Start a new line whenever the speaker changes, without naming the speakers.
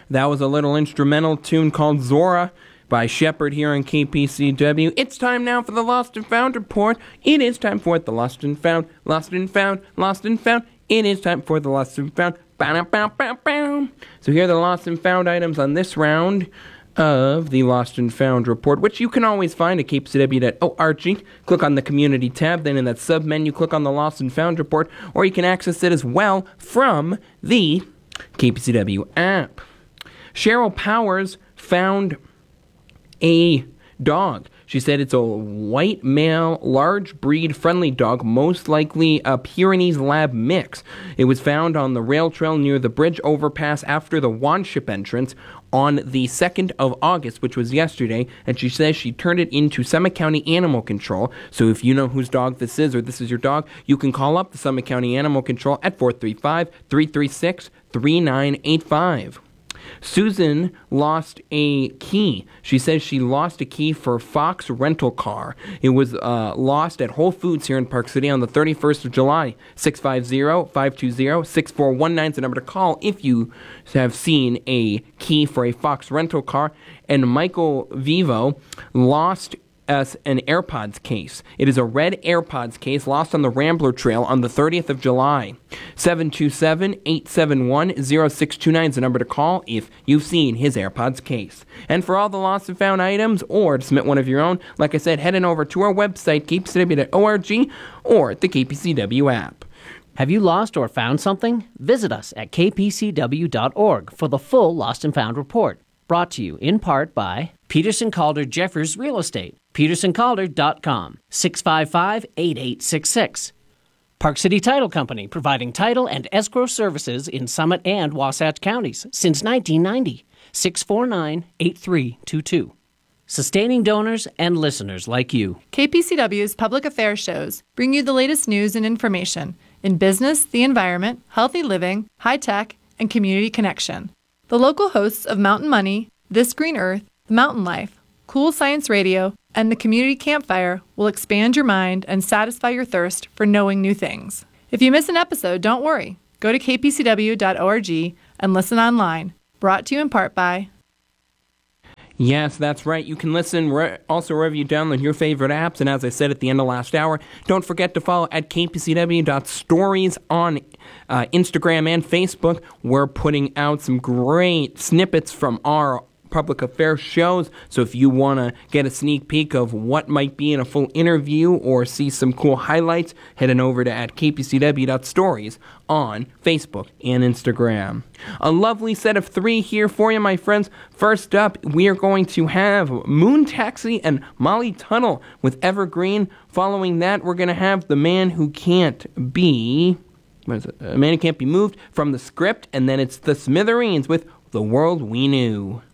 That was a little instrumental tune called Zora by Shepard here on KPCW. It's time now for the Lost and Found report. It is time for the Lost and Found, Lost and Found, Lost and Found. It is time for the Lost and Found. Bow. So here are the Lost and Found items on this round of the Lost and Found report, which you can always find at kpcw.org. Click on the Community tab, then in that sub-menu, click on the Lost and Found report, or you can access it as well from the KPCW app. Cheryl Powers found a dog. She said it's a white male, large breed friendly dog, most likely a Pyrenees Lab mix. It was found on the rail trail near the bridge overpass after the Wanship entrance on the 2nd of August, which was yesterday, and she says she turned it into Summit County Animal Control. So if you know whose dog this is, or this is your dog, you can call up the Summit County Animal Control at 435-336-3985. Susan lost a key. She says she lost a key for Fox rental car. It was lost at Whole Foods here in Park City on the 31st of July. 650-520-6419 is the number to call if you have seen a key for a Fox rental car. And Michael Vivo lost us an AirPods case. It is a red AirPods case lost on the Rambler Trail on the 30th of July. 727-871-0629 is the number to call if you've seen his AirPods case. And for all the lost and found items, or to submit one of your own, like I said, head on over to our website, kpcw.org, or the KPCW app.
Have you lost or found something? Visit us at kpcw.org for the full Lost and Found report. Brought to you in part by Peterson Calder Jeffers Real Estate, petersoncalder.com, 655-8866. Park City Title Company, providing title and escrow services in Summit and Wasatch counties since 1990, 649-8322. Sustaining donors and listeners like you.
KPCW's public affairs shows bring you the latest news and information in business, the environment, healthy living, high tech, and community connection. The local hosts of Mountain Money, This Green Earth, The Mountain Life, Cool Science Radio, and the Community Campfire will expand your mind and satisfy your thirst for knowing new things. If you miss an episode, don't worry. Go to kpcw.org and listen online. Brought to you in part by...
Yes, that's right. You can listen also wherever you download your favorite apps. And as I said at the end of last hour, don't forget to follow at kpcw.stories on Instagram and Facebook. We're putting out some great snippets from our public affairs shows. So if you want to get a sneak peek of what might be in a full interview or see some cool highlights, head on over to at kpcw.stories on Facebook and Instagram. A lovely set of 3 here for you, my friends. First up, we are going to have Moon Taxi and Molly Tuttle with Evergreen. Following that, we're going to have The Man Who Can't Be... What is it? A Man Who Can't Be Moved from The Script. And then it's The Smithereens with The World We Knew.